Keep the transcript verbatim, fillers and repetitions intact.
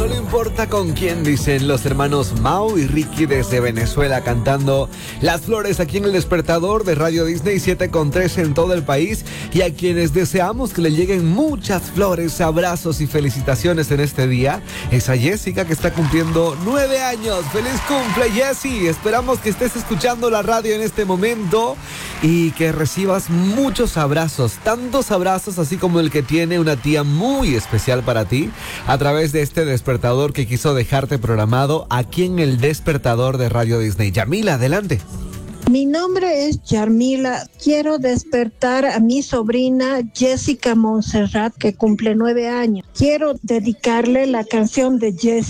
Solo importa con quién, dicen los hermanos Mau y Ricky desde Venezuela, cantando Las Flores aquí en el despertador de Radio Disney siete con tres en todo el país. Y a quienes deseamos que le lleguen muchas flores, abrazos y felicitaciones en este día, es a Jessica, que está cumpliendo nueve años. ¡Feliz cumple, Jessie! Esperamos que estés escuchando la radio en este momento y que recibas muchos abrazos, tantos abrazos así como el que tiene una tía muy especial para ti, a través de este despertador que quiso dejarte programado aquí en el despertador de Radio Disney. Yamila, adelante. Mi nombre es Yarmila. Quiero despertar a mi sobrina Jessica Montserrat, que cumple nueve años. Quiero dedicarle la canción de Jessica.